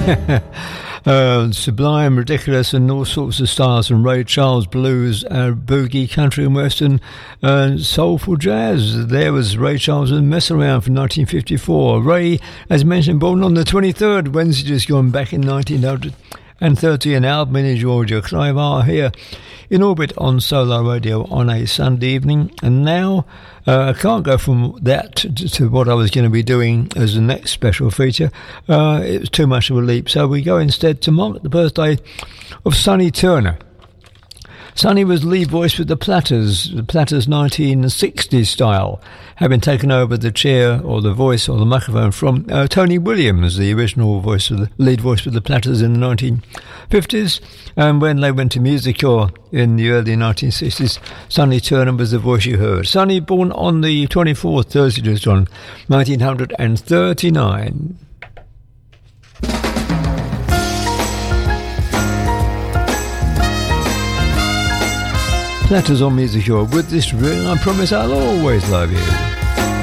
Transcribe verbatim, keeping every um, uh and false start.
uh, sublime, ridiculous, and all sorts of styles from Ray Charles, blues, uh, boogie, country and western, uh, soulful jazz. There was Ray Charles and Mess Around from nineteen fifty-four. Ray, as mentioned, born on the twenty-third, Wednesday just gone back in nineteen thirty, an album in Georgia. Clive R here in orbit on Solar Radio on a Sunday evening. And now uh, I can't go from that to, to what I was going to be doing as the next special feature. Uh, it was too much of a leap. So we go instead to mark the birthday of Sonny Turner. Sonny was lead voice with the Platters, the Platters nineteen sixties style, having taken over the chair or the voice or the microphone from uh, Tony Williams, the original voice of the lead voice with the Platters in the nineteen fifties. And when they went to Musicor in the early nineteen sixties, Sonny Turner was the voice you heard. Sonny, born on the twenty-fourth, Thursday just on, nineteen thirty-nine. Platters on Musicor with this ring, I promise I'll always love you.